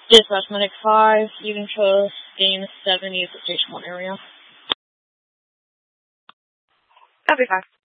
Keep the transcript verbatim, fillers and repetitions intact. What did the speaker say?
Dispatch Medic five, you can show gain seventy at the Station one area. That'll be fine.